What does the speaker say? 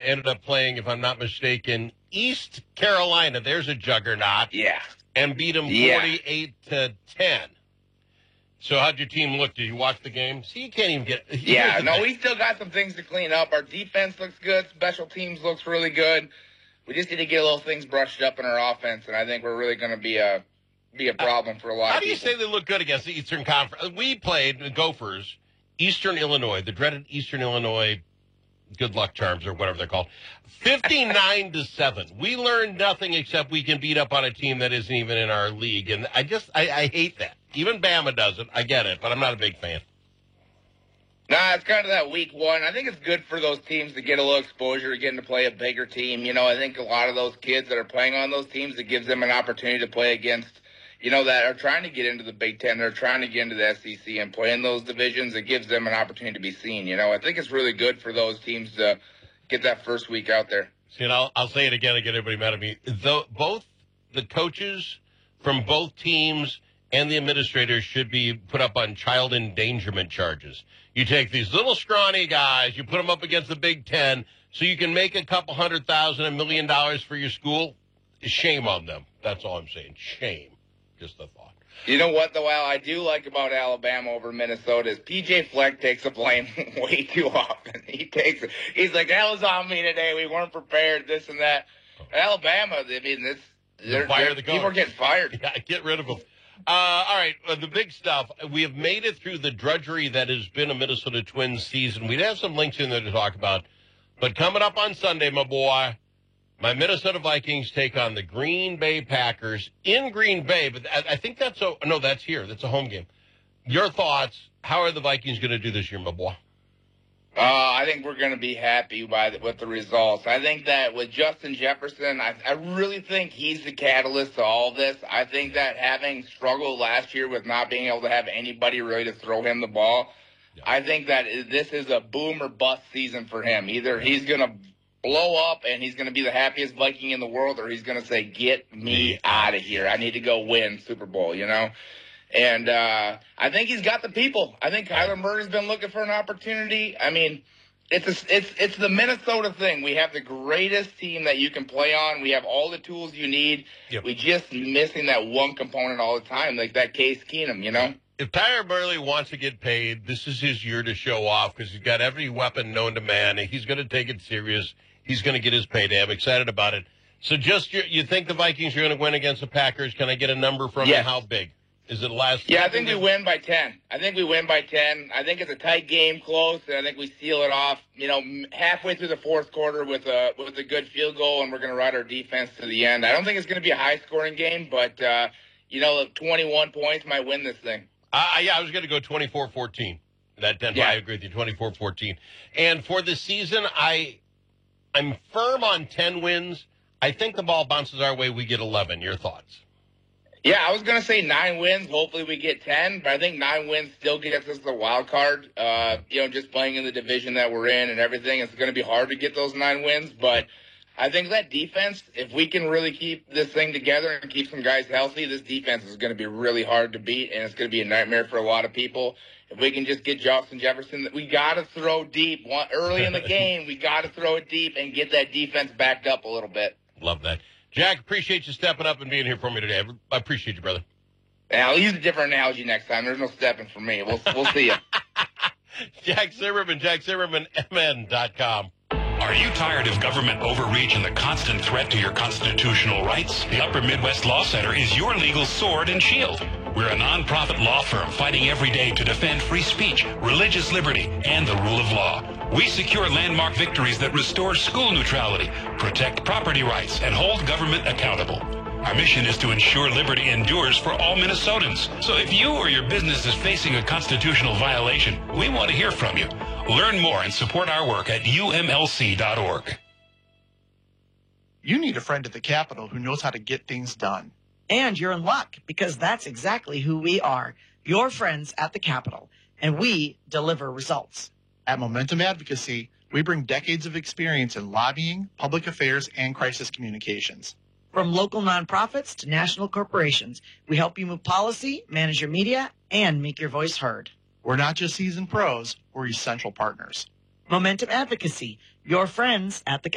ended up playing, if I'm not mistaken, East Carolina. There's a juggernaut. Yeah. And beat them 48-10. So how'd your team look? Did you watch the game? See, you can't even get... Yeah, no, we still got some things to clean up. Our defense looks good. Special teams looks really good. We just need to get little things brushed up in our offense, and I think we're really going to be a problem for a lot How of people. How do you say they look good against the Eastern Conference? We played the Gophers, Eastern Illinois, the dreaded Eastern Illinois good luck charms or whatever they're called, 59-7. We learned nothing except we can beat up on a team that isn't even in our league, and I hate that. Even Bama does it. I get it, but I'm not a big fan. Nah, it's kind of that week one. I think it's good for those teams to get a little exposure, getting to play a bigger team. You know, I think a lot of those kids that are playing on those teams, it gives them an opportunity to play against, you know, that are trying to get into the Big Ten, they're trying to get into the SEC and play in those divisions. It gives them an opportunity to be seen. You know, I think it's really good for those teams to get that first week out there. See, and I'll say it again and get everybody mad at me. Both the coaches from both teams and the administrators should be put up on child endangerment charges. You take these little scrawny guys, you put them up against the Big Ten so you can make a couple $100,000, $1 million for your school. Shame on them. That's all I'm saying. Shame. Just a thought. You know what, though, Al, I do like about Alabama over Minnesota is P.J. Fleck takes the blame way too often. He's like, that was on me today. We weren't prepared, this and that. Alabama, I mean, people are getting fired. Yeah, get rid of them. All right, the big stuff. We have made it through the drudgery that has been a Minnesota Twins season. We'd have some links in there to talk about. But coming up on Sunday, my boy, my Minnesota Vikings take on the Green Bay Packers in Green Bay. But I think that's here. That's a home game. Your thoughts, how are the Vikings going to do this year, my boy? I think we're going to be happy with the results. I think that with Justin Jefferson, I really think he's the catalyst to all this. I think that having struggled last year with not being able to have anybody really to throw him the ball, I think that this is a boom or bust season for him. Either he's going to blow up and he's going to be the happiest Viking in the world, or he's going to say, get me out of here. I need to go win Super Bowl, you know? And I think he's got the people. I think Kyler Murray's been looking for an opportunity. I mean, it's the Minnesota thing. We have the greatest team that you can play on. We have all the tools you need. Yep. We just missing that one component all the time, like that Case Keenum, you know? If Tyler Murray wants to get paid, this is his year to show off because he's got every weapon known to man, and he's going to take it serious. He's going to get his payday. I'm excited about it. So you think the Vikings are going to win against the Packers? Can I get a number from you? How big? Is it last? Yeah, I think we win by 10. I think it's a tight game, close, and I think we seal it off, you know, halfway through the fourth quarter with a good field goal, and we're going to ride our defense to the end. I don't think it's going to be a high-scoring game, but, 21 points might win this thing. I was going to go 24-14. I agree with you, 24-14. And for the season, I'm firm on 10 wins. I think the ball bounces our way. We get 11. Your thoughts? Yeah, I was going to say 9 wins. Hopefully we get 10, but I think 9 wins still gets us the wild card. Just playing in the division that we're in and everything, it's going to be hard to get those 9 wins. But I think that defense, if we can really keep this thing together and keep some guys healthy, this defense is going to be really hard to beat, and it's going to be a nightmare for a lot of people. If we can just get Justin Jefferson, we got to throw deep. Early in the game, we got to throw it deep and get that defense backed up a little bit. Love that. Jack, appreciate you stepping up and being here for me today. I appreciate you, brother. Yeah, I'll use a different analogy next time. There's no stepping for me. We'll see you. Jack Zimmerman, JackZimmermanMN.com. Are you tired of government overreach and the constant threat to your constitutional rights? The Upper Midwest Law Center is your legal sword and shield. We're a nonprofit law firm fighting every day to defend free speech, religious liberty, and the rule of law. We secure landmark victories that restore school neutrality, protect property rights, and hold government accountable. Our mission is to ensure liberty endures for all Minnesotans. So if you or your business is facing a constitutional violation, we want to hear from you. Learn more and support our work at umlc.org. You need a friend at the Capitol who knows how to get things done. And you're in luck, because that's exactly who we are, your friends at the Capitol, and we deliver results. At Momentum Advocacy, we bring decades of experience in lobbying, public affairs, and crisis communications. From local nonprofits to national corporations, we help you move policy, manage your media, and make your voice heard. We're not just seasoned pros, we're essential partners. Momentum Advocacy, your friends at the